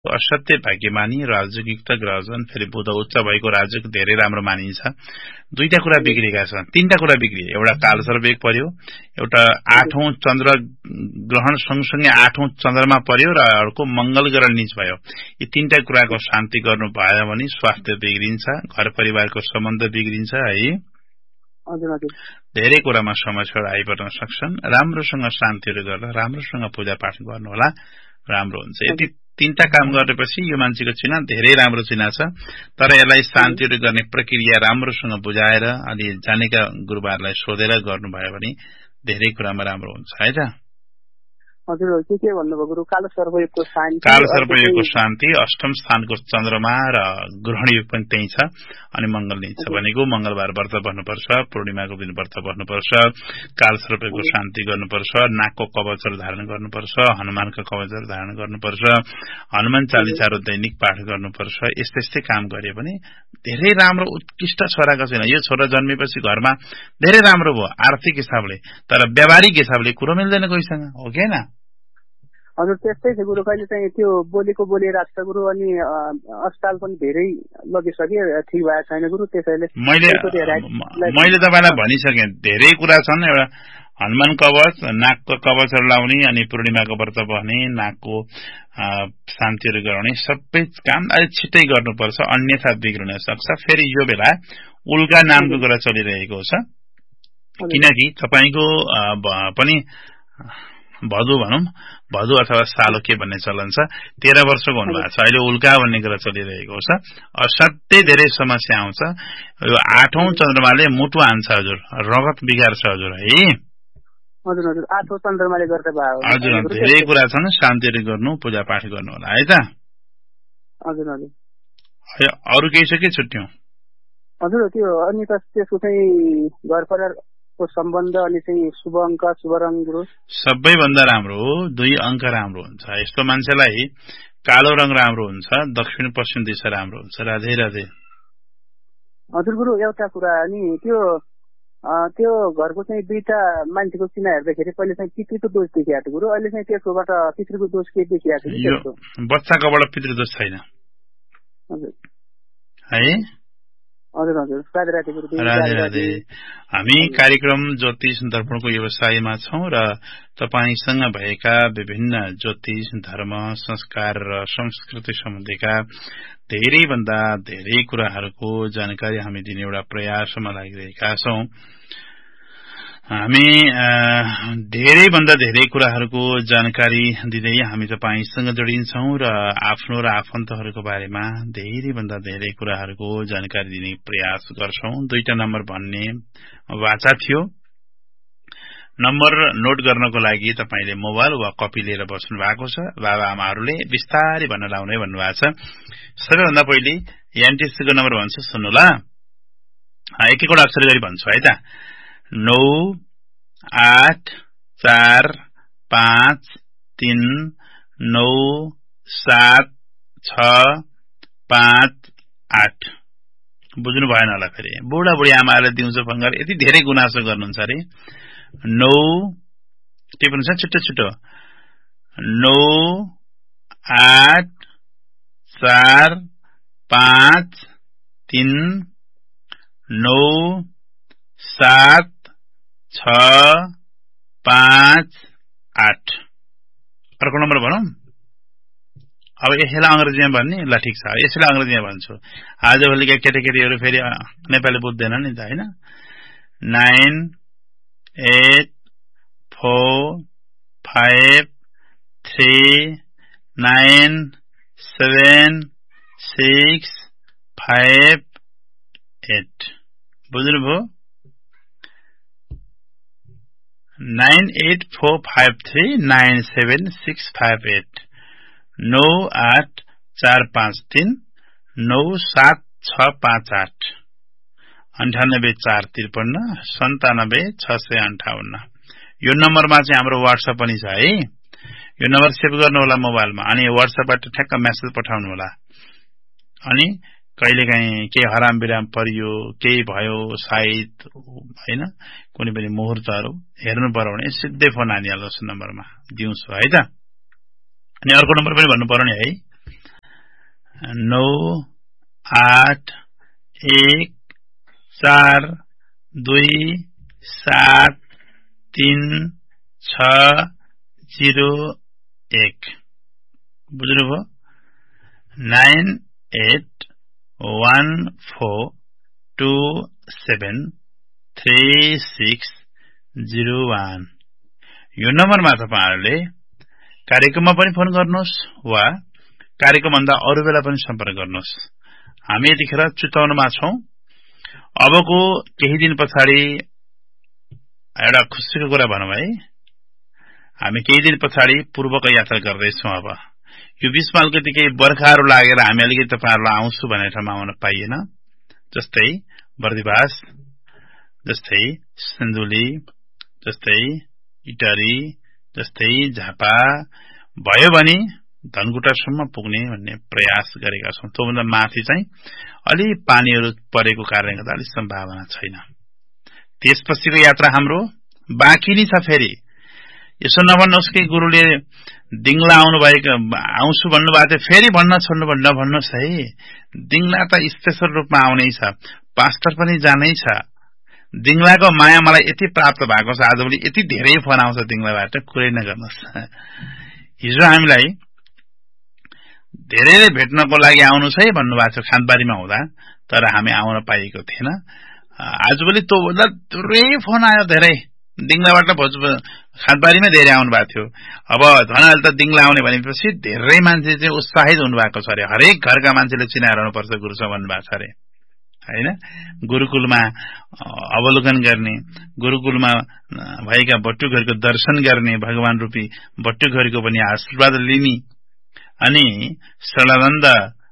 असत्य भाग्यमानी राजयुक्त ग्रहजन फेरि बुध उच्च भएको राजयोग धेरै राम्रो मानिन्छ। दुईटा कुरा बिग्रेका छन्, तीनटा कुरा बिग्रिए। एउटा कालसर्पयोग पर्यो, एउटा 8औं चन्द्र ग्रहण सँगसँगै 8औं चन्द्रमा पर्यो र अर्को मंगल ग्रह नीच भयो। यी तीनटा कुराको शान्ति गर्नु भयो भने स्वास्थ्य बिग्रिन्छ, घर परिवारको सम्बन्ध बिग्रिन्छ है। धेरै कुरामा समस्याहरू आइपर्न सक्छन्। राम्रोसँग शान्तिहरू गर्दा, राम्रोसँग पूजापाठ गर्नु होला, राम्रो हुन्छ। यति तीनटा काम गरेपछि यो मान्छेको चिना धेरै राम्रो चिना छ। तर यसलाई शान्तिहरू गर्ने प्रक्रिया राम्रोसँग बुझाएर अलि जानेका गुरुबाहरूलाई सोधेर गर्नुभयो भने धेरै कुरामा राम्रो हुन्छ है त। हजुर के भन्नुभयो गुरु? कालो सर्पयोगको शान्ति, अष्टम स्थानको चन्द्रमा र ग्रहण योग पनि त्यही छ। अनि मंगल नीच छ भनेको मंगलबार व्रत बस्नुपर्छ, पूर्णिमाको दिन व्रत बस्नुपर्छ, काल सर्पयोगको शान्ति गर्नुपर्छ, नाकको कवचहरू धारण गर्नुपर्छ, हनुमानको कवचहरू धारण गर्नुपर्छ, हनुमान चालिसाहरू दैनिक पाठ गर्नुपर्छ। यस्तै काम गरे भने धेरै राम्रो उत्कृष्ट छोराको छैन। यो छोरा जन्मेपछि घरमा धेरै राम्रो भयो आर्थिक हिसाबले, तर व्यावहारिक हिसाबले कुरो मिल्दैन कोहीसँग, हो कि हैन? हजुर त्यस्तै छ गुरु। कहिले चाहिँ त्यो बोलेको बोलिरहेको छ गुरु, अनि अस्पताल पनि धेरै लगिसके, ठिक भएको छैन गुरु। त्यसैले मैले तपाईलाई भनिसकेँ धेरै कुरा छन्। एउटा हनुमान कवच, नाकको कवचहरू लाउने, अनि पूर्णिमाको व्रत बस्ने, नाकको शान्तिहरू गराउने, सबै काम अलि छिट्टै गर्नुपर्छ, अन्यथा बिग्रन सक्छ। फेरि यो बेला उल्का नामको कुरा चलिरहेको छ, किनकि तपाईको पनि भदु भनौं, भदु अथवा सालो के भन्ने चलन छ, 13 वर्षको हुनुभएको छ। अहिले उल्का भन्ने कुरा चलिरहेको छ। असाध्यै धेरै समस्या आउँछ। यो 8औं चन्द्रमाले मुटु हान्छ हजुर, रगत बिगार्छ हजुर है। हजुर 8औं चन्द्रमाले गर्दा भयो। हजुर धेरै कुरा छन्, शान्तिहरू गर्नु, पूजापाठ गर्नु होला है त। हजुर अरु केही छ के छुट्यौं? हजुर त्यो अनि त्यसको चाहिँ घर परिवार सम्बन्ध अनि चाहिँ शुभ अंक, शुभ रंग गुरु सबैभन्दा राम्रो हो 2 अंक राम्रो हुन्छ। यस्तो मान्छेलाई कालो रंग राम्रो हुन्छ, दक्षिण पश्चिम दिशा राम्रो हुन्छ। राधे राधे। हजुर गुरु एउटा कुरा, अनि त्यो घरको चाहिँ दुईटा मान्छेको चिना हेर्दाखेरि पहिले चाहिँ पितृको दोष देखिएको थियो गुरु, अहिले चाहिँ त्यसकोबाट पितृको दोष के देखिएको थियो? बच्चाकोबाट पितृ दोष छैन हजुर है। हजुर राधे राधे गुरु। राधे राधे। हामी कार्यक्रम ज्योतिष दर्पणको व्यवसायमा छौं र तपाईसँग भएका विभिन्न ज्योतिष, धर्म, संस्कार र संस्कृति सम्बन्धीका धेरै भन्दा धेरै कुराहरूको जानकारी हामी दिने एउटा प्रयासमा लागिरहेका छौं। हामी धेरै भन्दा धेरै कुराहरूको जानकारी दिँदै हामी तपाईसँग जोडिन्छौं र आफ्नो र आफन्तहरूको बारेमा धेरै भन्दा धेरै कुराहरूको जानकारी दिने प्रयास गर्छौं। 2टा नम्बर भन्ने वाचा थियो। नम्बर नोट गर्नको लागि तपाईले मोबाइल वा कपी लिएर बस्नु भएको छ। बाबा आमाहरूले बिस्तारै भन्न लाउने भन्नुभएको छ। सबैभन्दा पहिले एनटीसी को नम्बर भन्छु, सुन्नु ल। एक एकवटा अक्षर गरी भन्छु है त। 9 8 4 5 3 9 7 6 5 8। बुझ्नु भएन होला फेरि। बुढा बुढी आमाहरूले दिउँसो फोन गरेर यति धेरै गुनासो गर्नुहुन्छ अरे। 9 टिप्नु छ छिटो छिटो। 9 8 4 5 3 9 7 6 5 8। अर्को नम्बर भनौं। अब यसलाई अंग्रेजीमा भन्ने, ल ठिक छ, यसलाई अंग्रेजीमा भन्छु। आजभोलिका केटाकेटीहरू फेरि नेपाली बुझ्दैन नि त हैन। 9 8 4 5 3 9 7 6 5 8। बुझ्नु भयो? 9 8 4 5 3 9 7 6 5 8। 9 8 4 5 3 9 7 6 5 8। 98 4 53 97 658। यो नम्बरमा चाहिँ हाम्रो व्हाट्सएप पनि छ है। यो नम्बर सेभ गर्नु होला मोबाइलमा, अनि व्हाट्सएपबाट ठ्याक्क मेसेज पठाउनु होला। अनि कहिलेकाहीँ केही हराम विराम परियो, केही भयो सायद हैन, कुनै पनि मुहूर्तहरू हेर्नु पर्यो भने सिधै फोन हानिहाल्नुहोस् नम्बरमा दिउँसो है त। अनि अर्को नम्बर पनि भन्नु पर्यो नि है। 9 8 1 4 2 7 3 6 0 1 बुझ्नुभयो 9 8 1 4 2 7 3 6 0 1 यो नम्बरमा तपाईहरुले कार्यक्रममा पनि फोन गर्नुहोस् वा कार्यक्रमभन्दा अरु बेला पनि सम्पर्क गर्नुहोस्। हामी यतिखेर चुताउनमा छौं। अबको केही दिन पछाडी एउटा खुसीको कुरा भनौं है, हामी केही दिन पछाडी पूर्वको यात्रा गर्दै छौं। अब यो बीचमा अलिकति केही बर्खाहरु लागेर हामी अलिकति तपाईहरुलाई आउँछु भन्ने ठाउँमा आउन पाइएन। जस्तै बर्दिवास, जस्तै सिन्धुली, जस्तै इटरी, जस्तै झापा भयो भने धनकुटासम्म पुग्ने भन्ने प्रयास गरेका छौं। त्योभन्दा माथि चाहिँ अलि पानीहरु परेको कारणले गर्दा अलि सम्भावना छैन। त्यसपछिको यात्रा हाम्रो बाँकी नै छ। फेरि यसो नभन्नुहोस् कि गुरुले दिङला आउँछु भन्नुभएको थियो, फेरि भन्न छोड्नु नभन्नुहोस् है। दिङला त स्पेशल रूपमा आउनै छ, पास्टर पनि जानै छ। दिङलाको माया मलाई यति प्राप्त भएको छ, आजभोलि यति धेरै फोन आउँछ दिङलाबाट, कुरै नगर्नुहोस्। हिजो हामीलाई धेरैले भेट्नको लागि आउनु छ है भन्नुभएको थियो खानबारीमा हुँदा, तर हामी आउन पाइएको थिएन। आजभोलि त्योभन्दा धेरै फोन आयो, धेरै दिङलाबाट खानबारीमा धेरै आउनु भएको थियो। अब झन् अहिले त दिङला आउने भनेपछि धेरै मान्छे चाहिँ उत्साहित हुनुभएको छ अरे। हरेक घरका मान्छेले चिनाइरहनु पर्छ गुरुसँग भन्नुभएको छ अरे हैन। गुरुकुलमा अवलोकन गर्ने, गुरुकुलमा भएका बटुकहरुको दर्शन गर्ने, भगवान रूपी बटुकहरुको पनि आशीर्वाद लिने अनि शरणानन्द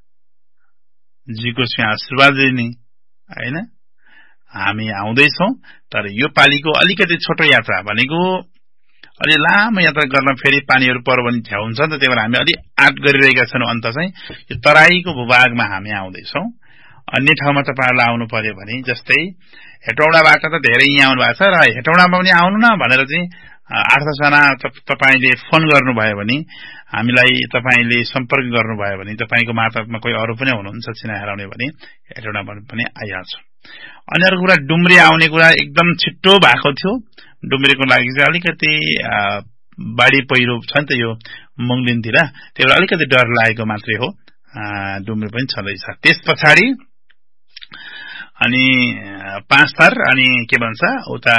जीको चाहिँ आशीर्वाद लिने हैन। हामी आउँदैछौं, तर यो पालीको अलिकति छोटो यात्रा भनेको अलि लामो यात्रा गर्न फेरि पानीहरु पर्यो भने झ्याउ हुन्छ नि त। त्यही भएर हामी अलि आँट गरिरहेका छौं। अन्त चाहिँ यो तराईको भूभागमा हामी आउँदैछौं। अन्य ठाउँमा तपाईहरुलाई आउनु पर्यो भने जस्तै हेटौडाबाट त धेरै यहाँ आउनु भएको छ, र हेटौडामा पनि आउनु न भनेर चाहिँ 8-10 जना तपाईले फोन गर्नुभयो भने, हामीलाई तपाईले सम्पर्क गर्नुभयो भने, तपाईको मार्फतमा कोही अरु पनि हुनुहुन्छ चिना हराउने भने हेटौडामा पनि आइहाल्छ। अनि अर्को कुरा, डुम्री आउने कुरा एकदम छिट्टो भएको थियो। डुम्रीको लागि चाहिँ अलिकति बाढी पहिरो छ नि त यो मंगलिनतिर, त्यही भएर अलिकति डर लागेको मात्रै हो। डुम्री पनि छँदैछ। त्यस पछाडी अनि 5 थर अनि के भन्छ उता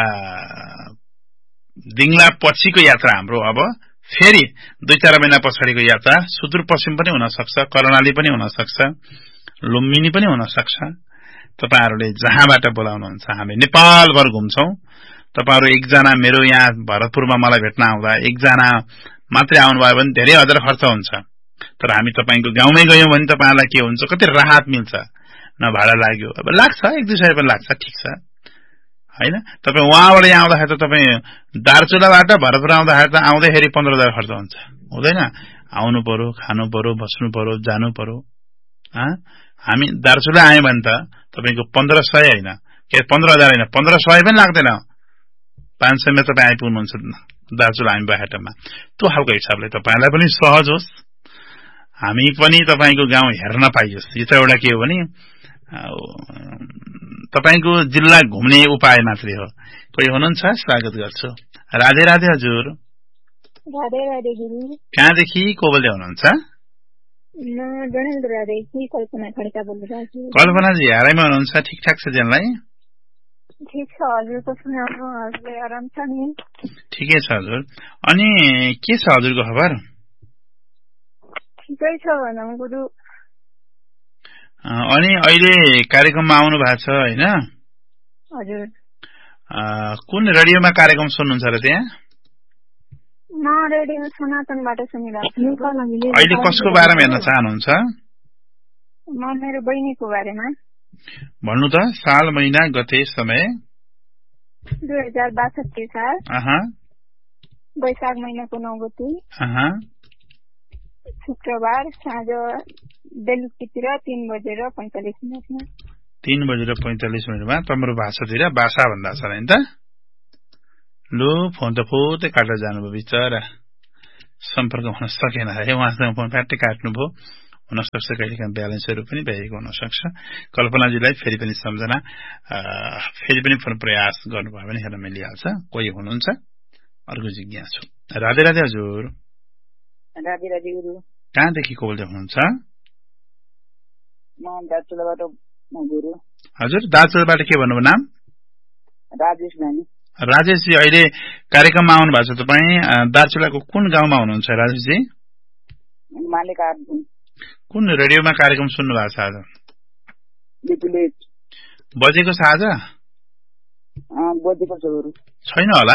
दिङला पछिको यात्रा हाम्रो अब फेरि 2-4 महिना पछाडिको यात्रा सुदूरपश्चिम पनि हुन सक्छ, कर्णाली पनि हुन सक्छ, लुम्बिनी पनि हुन सक्छ। तपाईहरुले जहाँबाट बोलाउनुहुन्छ हामी नेपालभर घुम्छौं। तपाईहरु एकजना मेरो यहाँ भरतपुरमा मलाई भेट्न आउँदा एकजना मात्रै आउनुभयो भने धेरै हजार खर्च हुन्छ, तर हामी तपाईको गाउँमै गयौं भने तपाईहरुलाई के हुन्छ, कति राहत मिल्छ। न भाडा लाग्यो, अब लाग्छ 1-2 सय पनि लाग्छ, ठीक छ हैन। तपाई वहाँबाट यहाँ आउँदाखेरि त तपाई दार्चुलाबाट भरतपुर आउँदाखेरि त आउँदैखेरि 15,000 खर्च हुन्छ, हुँदैन? आउनु पर्यो, खानु पर्यो, बस्नु पर्यो, जानु पर्यो। हामी दार्चुला आयौं भने त तपाईको 1500 हैन, के 15,000 हैन, 1500 पनि लाग्दैन, 500 मा तपाई आइपुग्नुहुन्छ दार्चुला हामी बाटोमा। त्यो खालको हिसाबले तपाईलाई पनि सहज होस्, हामी पनि तपाईको गाउँ हेर्न पाइयोस्। यो त एउटा के हो भने तपाईको जिल्ला घुम्ने उपाय मात्रै हो। कोही हुनुहुन्छ? स्वागत गर्छु। राधे राधे हजुर। राधे राधे गुरु। कहाँदेखि को बोल्दै हुनुहुन्छ? म डडेलधुरादेखि कल्पना खड्का बोलिरहेको छु। कल्पना जी हारैमा हुनुहुन्छ? ठीक ठाक छ जनलाई? ठीक छ, हजुरको सुनाउनु, हजुरले आराम छ नि? ठिकै छ हजुर। अनि के छ हजुरको खबर? ठिकै छ भनौँ गुरु। अनि अहिले कार्यक्रममा आउनु भएको छ हैन? हजुर। कुन रेडियोमा कार्यक्रम सुन्नुहुन्छ र त्यहाँ? म रेडियो सनातनबाट सुनिरहेको छु। अहिले कसको बारेमा हेर्न चाहनुहुन्छ? म मेरो बहिनीको बारेमा। भन्नु त, साल, महिना, गते, समय? 2062 साल वैशाख महिनाको 9 गते शुक्रबार साँझ बेलुकीतिर 3:45 3:45 तम्रो भाषातिर भाषा भन्दा छ नि त। लु फोन त फोतै काटेर जानुभयो बिचरा, सम्पर्क हुन सकेन है। उहाँसँग फोन काट्दै काट्नुभयो। हुनसक्छ, कहिलेकाहीँ ब्यालेन्सहरू पनि भइएको हुनसक्छ। कल्पनाजीलाई फेरि पनि सम्झना, फेरि पनि प्रयास गर्नुभयो भने हेर्न मिलिहाल्छ। कोही हुनुहुन्छ अर्को जिज्ञासु। राधे राधे हजुर। राधे राधे गुरु। कहाँदेखि को बोल्दै हुनुहुन्छ? म दार्चुलाबाट गुरु। हजुर, दार्चुलाबाट के भन्नुभयो नाम? राजेश भानी। राजेशजी, अहिले कार्यक्रममा आउनु भएको छ तपाईँ। दार्चुलाको कुन गाउँमा हुनुहुन्छ राजेशजी? मालेका। कुन रेडियोमा कार्यक्रम सुन्नु भएको छ आज? बजेको छ आज? बजेको छ गुरु। छैन होला?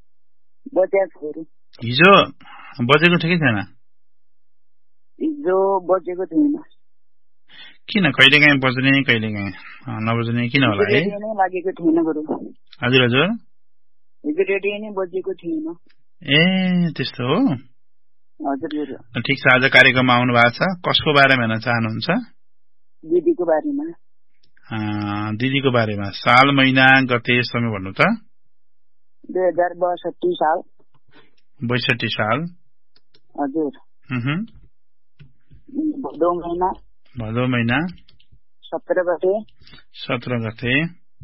हिजो बजेको थियो कि छैन? हिजो बजेको थिएन। किन? कहिलेकाहीँ बज्ने कहिलेकाहीँ नबज्ने किन होला? लागेको थिएन गुरु। हजुर हजुर, हिजो रेडियो नै बजेको थिएन। ए त्यस्तो हो? हजुर गुरु। ठिक छ, आज कार्यक्रममा आउनु भएको छ। कसको बारेमा हेर्न चाहनुहुन्छ? दिदीको बारेमा। दिदीको बारेमा। साल महिना गते समय भन्नु त? 2062 साल। 62 साल। हजुर। भदौ महिना 17 गते। 17 गते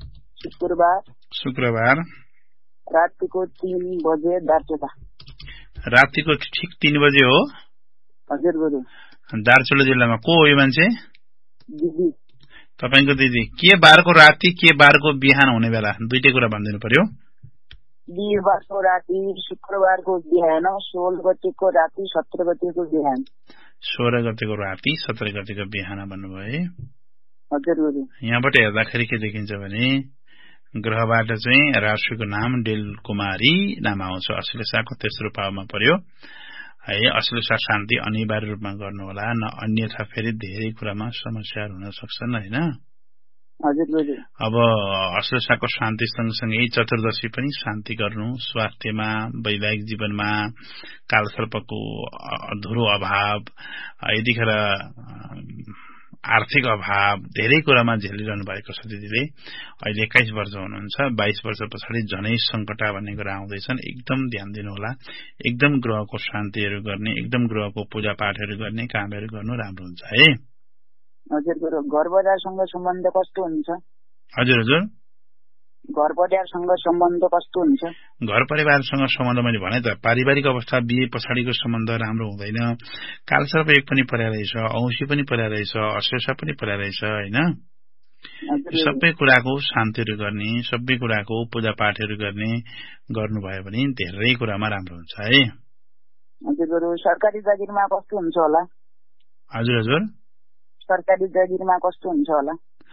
शुक्रबार रातिको 3 बजे दार्चुला। रातिको ठिक 3 बजे हो? हजुर गुरु। दार्चुला जिल्लामा को हो यो मान्छे? दिदी। तपाईको दिदी। के बारको राति के बारको बिहान हुने बेला? दुईटै कुरा भनिदिनु पर्यो। बिहिबारको राति, शुक्रबारको बिहान, 16 गतेको राति, 17 गतेको बिहान। 16 गतेको राति 17 गतेको बिहान भन्नुभयो है? हजुर गुरु। यहाँबाट हेर्दाखेरि के देखिन्छ भने ग्रहबाट चाहिँ राशिको नाम डेल कुमारी नाम आउँछ। अश्लेषाको तेस्रो पावमा पर्यो है। अश्लेषा शान्ति अनिवार्य रूपमा गर्नुहोला, न अन्यथा फेरि धेरै कुरामा समस्याहरू हुन सक्छन् हैन? हजुर गुरु। अब अश्लेषाको शान्ति सँगसँगै चतुर्दशी पनि शान्ति गर्नु। स्वास्थ्यमा, वैवाहिक जीवनमा कालसर्पको अधुरो अभाव, यतिखेर आर्थिक अभाव, धेरै कुरामा झेलिरहनु भएको छ दिदीले। अहिले 21 वर्ष हुनुहुन्छ। 22 वर्ष पछाडि जनै संकटा भन्ने कुरा आउँदैछन्। एकदम ध्यान दिनुहोला। एकदम ग्रहको शान्तिहरू गर्ने, एकदम ग्रहको पूजा पाठहरू गर्ने कामहरू गर्नु राम्रो हुन्छ है। हजुर गुरु। घर परिवारसँग सम्बन्ध कस्तो हुन्छ? हजुर हजुर, घर परिवारसँग सम्बन्ध कस्तो हुन्छ? घर परिवारसँग सम्बन्ध मैले भने त पारिवारिक अवस्था बिहे पछाडिको सम्बन्ध राम्रो हुँदैन। कालसर्प एक पनि पर्या रहेछ, औँसी पनि पर्या रहेछ, अश्लेषा पनि पर्या रहेछ हैन? सबै कुराको शान्तिहरू गर्ने, सबै कुराको पूजा पाठहरू गर्ने गर्नुभयो भने धेरै कुरामा राम्रो हुन्छ है। हजुर गुरु। सरकारी जागिरमा कस्तो हुन्छ होला? हजुर हजुर, सरकारी जागिरमा कस्तो हुन्छ होला?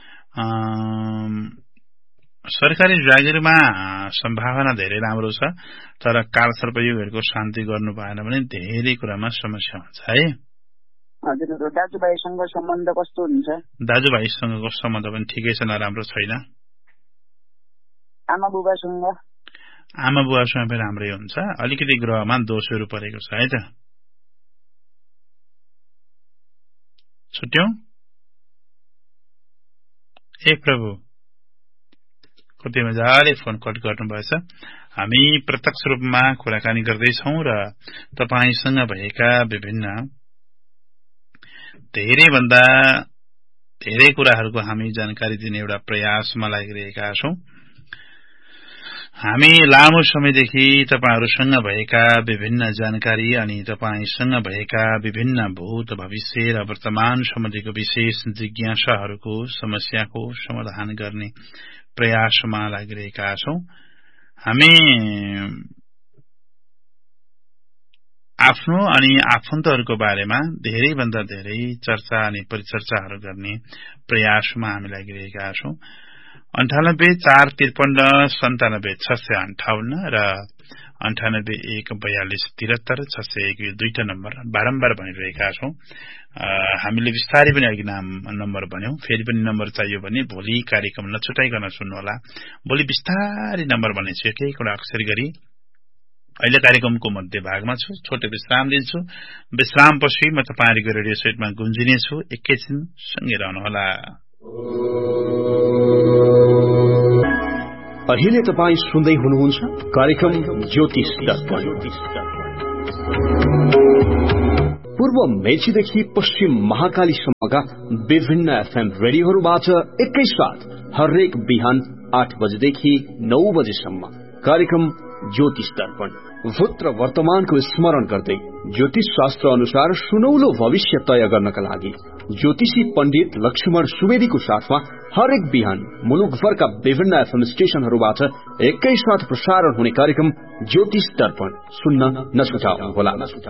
सरकारी जागिरमा सम्भावना धेरै राम्रो छ, तर कालसर्पयोगहरूको शान्ति गर्नु भएन भने धेरै कुरामा समस्या हुन्छ है। हजुर गुरु। दाजुभाइसँग सम्बन्ध कस्तो हुन्छ? दाजुभाइसँगको सम्बन्ध पनि ठिकै छ, नराम्रो छैन। आमा बुबासँग? आमा बुबासँग पनि राम्रै हुन्छ। अलिकति ग्रहमा दोषहरू परेको छ है त। छुट्यौं? ए प्रभु, कति मजाले फोन कट गर्नुभएछ। हामी प्रत्यक्ष रूपमा कुराकानी गर्दैछौं र तपाईसँग भएका विभिन्न धेरैभन्दा धेरै कुराहरूको हामी जानकारी दिने एउटा प्रयासमा लागिरहेका छौं। हामी लामो समयदेखि तपाईहरुसँग भएका विभिन्न जानकारी अनि तपाईसँग भएका विभिन्न भूत भविष्य र वर्तमान सम्बन्धीको विशेष जिज्ञासाहरूको समस्याको समाधान गर्ने प्रयासमा लागिरहेका छौं। हामी आफ्नो अनि आफन्तहरूको बारेमा धेरैभन्दा धेरै चर्चा अनि परिचर्चाहरू गर्ने प्रयासमा हामी लागिरहेका छौं। 98 453 97 658 र 98 1 42 73 601 यो दुईटा नम्बर बारम्बार भनिरहेका छौं। हामीले विस्तारै पनि अघि नम्बर भन्यौं, फेरि पनि नम्बर चाहियो भने भोलि कार्यक्रम नछुटाइकन सुन्नुहोला। भोलि विस्तारै नम्बर भनेछु, एक एकवटा अक्षर गरी। अहिले कार्यक्रमको मध्य भागमा छु, छोटो विश्राम दिन्छु। विश्रामपछि म तपाईहरुको रेडियो सेटमा गुन्जिनेछु। एकैछिन सँगै रहनुहोला। अहिले तपाई सुन्दै हुनुहुन्छ कार्यक्रम ज्योतिष दर्पण। पूर्व मेचीदेखि पश्चिम महाकालीसम्मका विभिन्न एफएम रेडियोहरूबाट एकैसाथ हरेक बिहान 8 बजेदेखि 9 बजेसम्म कार्यक्रम ज्योतिष दर्पण भूत र वर्तमानको स्मरण गर्दै ज्योतिष शास्त्र अनुसार सुनौलो भविष्य तय गर्नका लागि ज्योतिषी पण्डित लक्ष्मण सुवेदीको साथमा हरेक बिहान मुलुकभरका विभिन्न एफएम स्टेशनहरूबाट एकैसाथ प्रसारण हुने कार्यक्रम ज्योतिष दर्पण सुन्न नछुटाउनुहोला।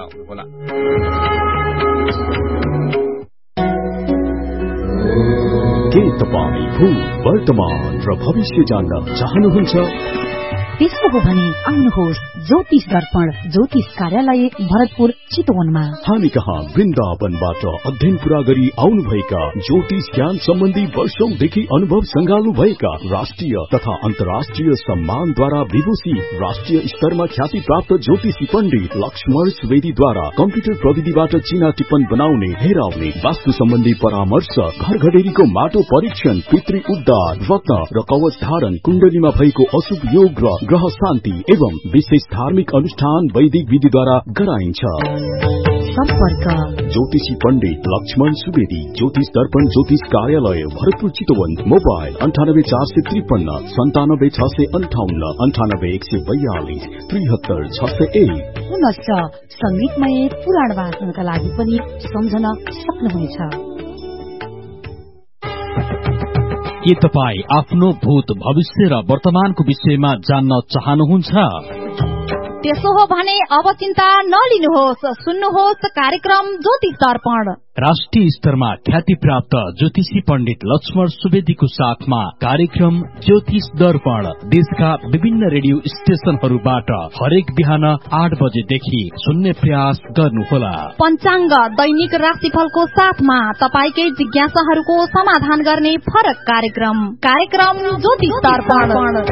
के तपाईं भूत वर्तमान र भविष्य जान्न चाहनुहुन्छ? त्यसो हो भने आउनुहोस् ज्योतिष दर्पण ज्योतिष कार्यालय भरतपुर चितवनमा। हामी कहाँ वृन्दावनबाट अध्ययन पूरा गरी आउनुभएका ज्योतिष ज्ञान सम्बन्धी वर्षौंदेखि अनुभव संगाल्नु भएका राष्ट्रिय तथा अन्तर्राष्ट्रिय सम्मानद्वारा विभूषी राष्ट्रिय स्तरमा ख्याति प्राप्त ज्योतिषी पण्डित लक्ष्मण सुवेदीद्वारा कम्प्युटर प्रविधिबाट चिना टिप्पण बनाउने, हेराउने, वास्तु सम्बन्धी परामर्श, घर घडेरीको माटो परीक्षण, पितृ उद्धार, रत्न र कवच धारण, कुण्डलीमा भएको अशुभ योग र ग्रह शान्ति एवं विशेष धार्मिक अनुष्ठान वैदिक विधिद्वारा गराइन्छ। सम्पर्क ज्योतिषी पण्डित लक्ष्मण सुवेदी, ज्योतिष दर्पण ज्योतिष कार्यालय भरतपुर चितवन। मोबाइल 9845597658 98142 73601। पुनश्च संगीतमय पुराण वाचनका लागि पनि सम्झन सक्नुहुनेछ। के तपाईँ आफ्नो भूत भविष्य र वर्तमानको विषयमा जान्न चाहनुहुन्छ? त्यसो हो भने अब चिन्ता नलिनुहोस्, सुन्नुहोस् कार्यक्रम ज्योतिष दर्पण। राष्ट्रिय स्तरमा ख्याति प्राप्त ज्योतिषी पण्डित लक्ष्मण सुवेदीको साथमा कार्यक्रम ज्योतिष दर्पण देशका विभिन्न रेडियो स्टेशनहरूबाट हरेक बिहान 8 बजेदेखि सुन्ने प्रयास गर्नुहोला। पञ्चाङ्ग दैनिक राशिफलको साथमा तपाईकै जिज्ञासाहरूको समाधान गर्ने फरक कार्यक्रम ज्योतिष दर्पण।